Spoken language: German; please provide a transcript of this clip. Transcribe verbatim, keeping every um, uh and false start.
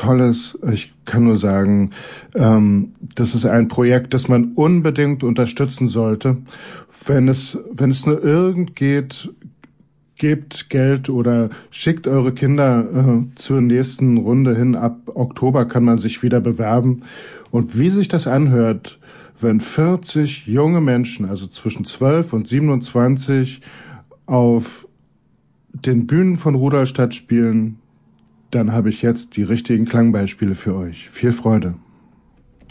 Tolles. Ich kann nur sagen, ähm, das ist ein Projekt, das man unbedingt unterstützen sollte. Wenn es, wenn es nur irgend geht, gebt Geld oder schickt eure Kinder äh, zur nächsten Runde hin. Ab Oktober kann man sich wieder bewerben. Und wie sich das anhört, wenn vierzig junge Menschen, also zwischen zwölf und siebenundzwanzig, auf den Bühnen von Rudolstadt spielen, dann habe ich jetzt die richtigen Klangbeispiele für euch. Viel Freude.